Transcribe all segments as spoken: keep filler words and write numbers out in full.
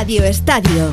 Radio Estadio.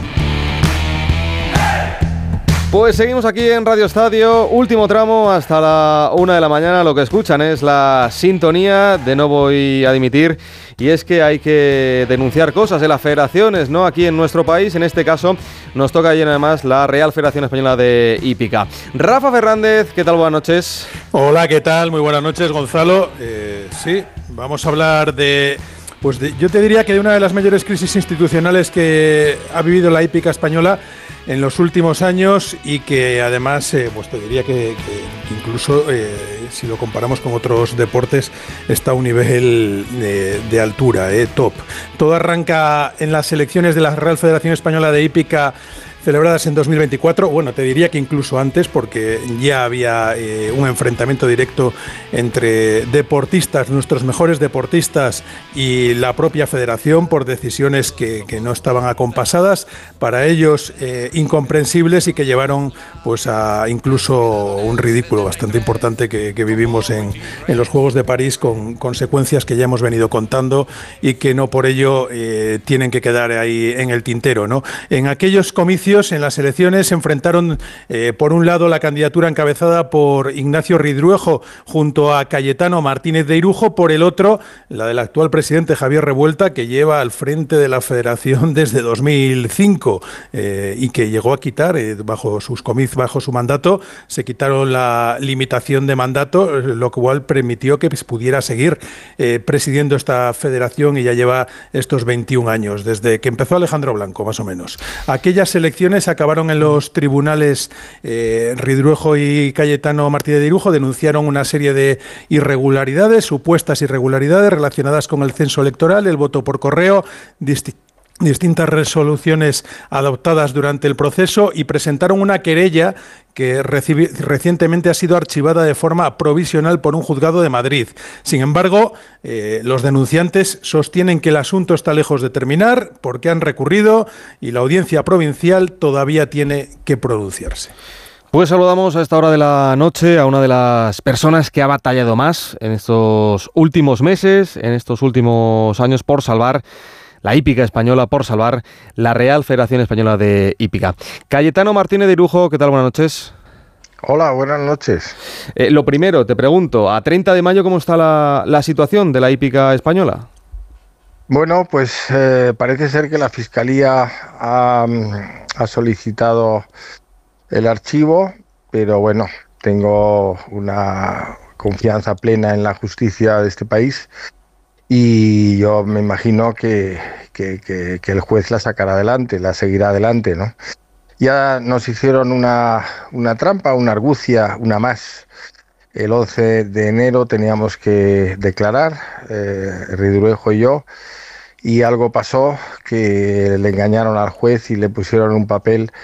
Pues seguimos aquí en Radio Estadio, último tramo hasta la una de la mañana. Lo que escuchan es la sintonía de No Voy a Dimitir, y es que hay que denunciar cosas de las federaciones, ¿no? Aquí en nuestro país, en este caso, nos toca ayer además la Real Federación Española de Hípica. Rafa Fernández, ¿qué tal? Buenas noches. Hola, ¿qué tal? Muy buenas noches, Gonzalo. Eh, sí, vamos a hablar de... Pues de, yo te diría que de una de las mayores crisis institucionales que ha vivido la hípica española en los últimos años, y que además, eh, pues te diría que, que incluso eh, si lo comparamos con otros deportes, está a un nivel eh, de altura, eh, top. Todo arranca en las elecciones de la Real Federación Española de Hípica, celebradas en dos mil veinticuatro, bueno, te diría que incluso antes, porque ya había eh, un enfrentamiento directo entre deportistas, nuestros mejores deportistas, y la propia federación por decisiones que, que no estaban acompasadas, para ellos eh, incomprensibles, y que llevaron pues a incluso un ridículo bastante importante que, que vivimos en, en los Juegos de París, con consecuencias que ya hemos venido contando y que no por ello eh, tienen que quedar ahí en el tintero, ¿no? En aquellos comicios, en las elecciones, se enfrentaron eh, por un lado la candidatura encabezada por Ignacio Ridruejo junto a Cayetano Martínez de Irujo, por el otro la del actual presidente Javier Revuelta, que lleva al frente de la federación desde dos mil cinco eh, y que llegó a quitar eh, bajo sus comicios, bajo su mandato, se quitaron la limitación de mandato, lo cual permitió que pudiera seguir eh, presidiendo esta federación, y ya lleva estos veintiún años, desde que empezó Alejandro Blanco, más o menos. Aquellas elecciones acabaron en los tribunales. eh, Ridruejo y Cayetano Martínez de Irujo denunciaron una serie de irregularidades, supuestas irregularidades relacionadas con el censo electoral, el voto por correo, disti- distintas resoluciones adoptadas durante el proceso, y presentaron una querella que recibi- recientemente ha sido archivada de forma provisional por un juzgado de Madrid. Sin embargo, eh, los denunciantes sostienen que el asunto está lejos de terminar, porque han recurrido y la audiencia provincial todavía tiene que pronunciarse. Pues saludamos a esta hora de la noche a una de las personas que ha batallado más en estos últimos meses, en estos últimos años, por salvar la hípica española, por salvar la Real Federación Española de Hípica. Cayetano Martínez de Irujo, ¿qué tal? Buenas noches. Hola, buenas noches. Eh, lo primero, te pregunto, a treinta de mayo, ¿cómo está la, la situación de la hípica española? Bueno, pues eh, parece ser que la Fiscalía ha, ha solicitado el archivo, pero bueno, tengo una confianza plena en la justicia de este país, y yo me imagino que, que, que, que el juez la sacará adelante, la seguirá adelante, ¿no? Ya nos hicieron una, una trampa, una argucia, una más. El once de enero teníamos que declarar, eh, Ridruejo y yo, y algo pasó, que le engañaron al juez y le pusieron un papel